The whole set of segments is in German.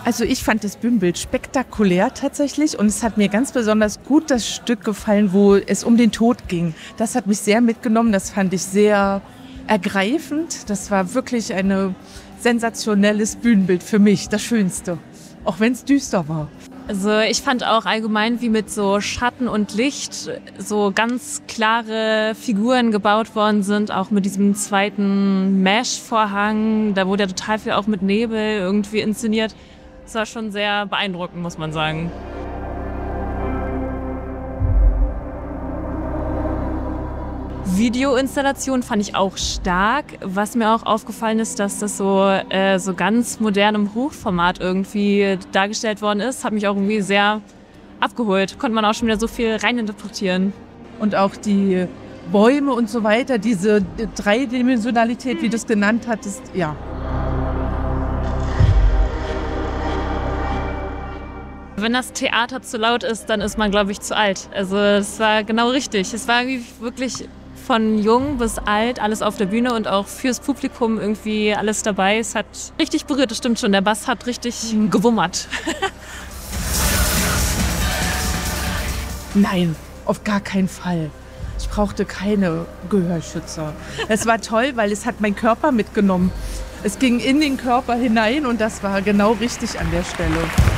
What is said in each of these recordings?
Also ich fand das Bühnenbild spektakulär tatsächlich und es hat mir ganz besonders gut das Stück gefallen, wo es um den Tod ging. Das hat mich sehr mitgenommen, das fand ich sehr ergreifend. Das war wirklich ein sensationelles Bühnenbild für mich, das Schönste, auch wenn es düster war. Also ich fand auch allgemein, wie mit so Schatten und Licht so ganz klare Figuren gebaut worden sind, auch mit diesem zweiten Mesh-Vorhang. Da wurde ja total viel auch mit Nebel irgendwie inszeniert. Das war schon sehr beeindruckend, muss man sagen. Videoinstallation fand ich auch stark. Was mir auch aufgefallen ist, dass das so ganz modern im Hochformat irgendwie dargestellt worden ist, hat mich auch irgendwie sehr abgeholt. Konnte man auch schon wieder so viel reininterpretieren. Und auch die Bäume und so weiter, diese Dreidimensionalität, wie du es genannt hattest, ja. Wenn das Theater zu laut ist, dann ist man, glaube ich, zu alt. Also es war genau richtig. Es war irgendwie wirklich von jung bis alt, alles auf der Bühne und auch fürs Publikum irgendwie alles dabei. Es hat richtig berührt, das stimmt schon. Der Bass hat richtig gewummert. Nein, auf gar keinen Fall. Ich brauchte keine Gehörschützer. Es war toll, weil es hat meinen Körper mitgenommen. Es ging in den Körper hinein und das war genau richtig an der Stelle.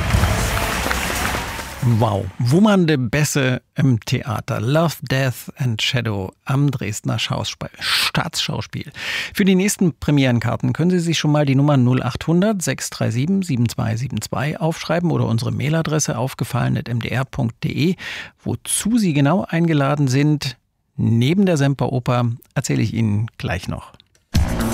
Wow, wummernde Bässe im Theater. Love, Death and Shadow am Dresdner Staatsschauspiel. Für die nächsten Premierenkarten können Sie sich schon mal die Nummer 0800 637 7272 aufschreiben oder unsere Mailadresse aufgefallen@mdr.de. Wozu Sie genau eingeladen sind, neben der Semperoper, erzähle ich Ihnen gleich noch.